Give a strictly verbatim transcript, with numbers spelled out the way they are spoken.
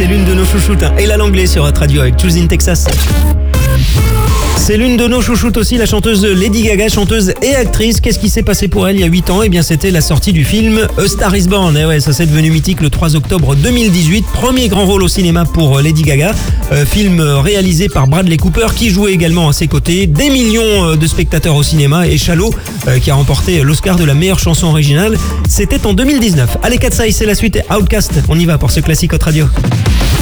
l'une de nos chouchoutes. Hein. Ella Langlais sur Hot Radio avec Choose in Texas. C'est l'une de nos chouchoutes aussi, la chanteuse Lady Gaga, chanteuse et actrice. Qu'est-ce qui s'est passé pour elle il y a huit ans? Eh bien, c'était la sortie du film A Star is Born. Et ouais, ça s'est devenu mythique le trois octobre deux mille dix-huit. Premier grand rôle au cinéma pour Lady Gaga. Euh, film réalisé par Bradley Cooper qui jouait également à ses côtés. Des millions de spectateurs au cinéma et Shallow euh, qui a remporté l'Oscar de la meilleure chanson originale. C'était en deux mille dix-neuf. Allez, Katsai, c'est la suite. Outcast, on y va pour ce classique Hot Radio.